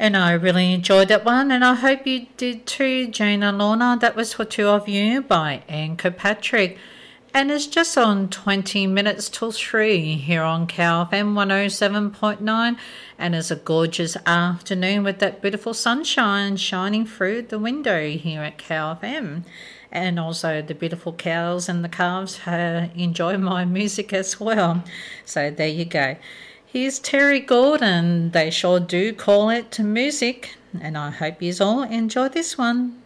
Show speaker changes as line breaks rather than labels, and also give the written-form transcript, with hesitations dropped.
And I really enjoyed that one, and I hope you did too, Jane and Lorna. That was For Two of You by Anne Kirkpatrick. And it's just on 20 minutes till 3 here on Cow FM 107.9. And it's a gorgeous afternoon with that beautiful sunshine shining through the window here at Cow FM. And also the beautiful cows and the calves enjoy my music as well. So there you go. Here's Terry Gordon. They sure do call it music. And I hope you all enjoy this one.